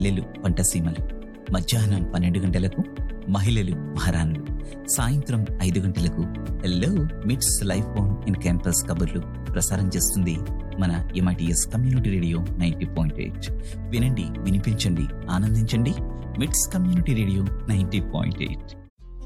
లెలు పంటసీమలు, మధ్యాహ్నం 12 గంటలకు మహిళలు మహారాణులు, సాయంత్రం 5 గంటలకు హెల్లో మిట్స్ లైఫ్ ఆన్ ఇన్ క్యాంపస్ కబుర్లు ప్రసారం చేస్తుంది మన MITS కమ్యూనిటీ రేడియో 90.8. వినండి, వినిపించండి, ఆనందించండి. మిట్స్ కమ్యూనిటీ రేడియో 90.8.